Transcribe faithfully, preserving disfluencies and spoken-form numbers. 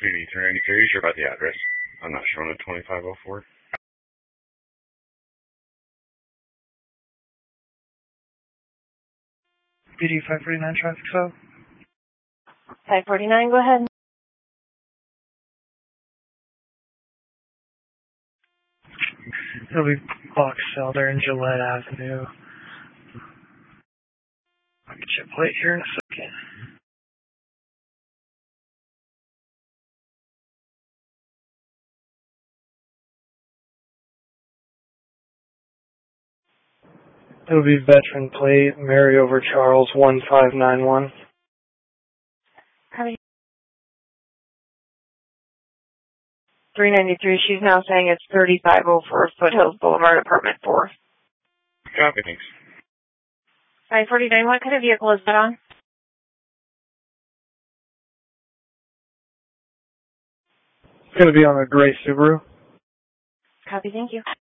B D three ninety-three, sure about the address. I'm not showing a twenty-five oh four. B D five forty-nine traffic stop. five forty-nine, go ahead. It'll be Box Elder and Gillette Avenue. I'll get your plate here in a second. It'll be veteran plate, Mary over Charles, one five nine one. three ninety-three, she's now saying it's thirty-five oh four Foothills Boulevard, apartment four. Copy, thanks. five forty-nine, what kind of vehicle is that on? It's going to be on a gray Subaru. Copy, thank you.